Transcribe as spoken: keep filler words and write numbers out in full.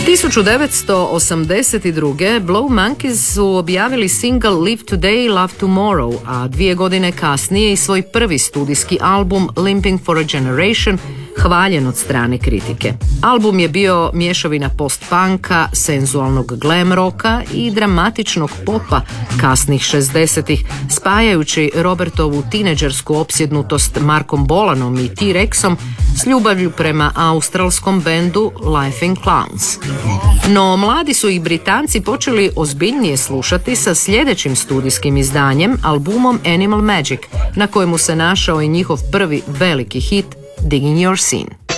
tisuću devetsto osamdeset druge. Blow Monkeys su objavili single Live Today, Love Tomorrow, a dvije godine kasnije i svoj prvi studijski album Limping for a Generation, hvaljen od strane kritike. Album je bio mješavina post-punka, senzualnog glam roka i dramatičnog popa kasnih šezdesetih, spajajući Robertovu tineđersku opsjednutost Markom Bolanom i T-Rexom s ljubavlju prema australskom bendu Laughing Clowns. No, mladi su ih Britanci počeli ozbiljnije slušati sa sljedećim studijskim izdanjem, albumom Animal Magic, na kojemu se našao i njihov prvi veliki hit Digging Your Scene.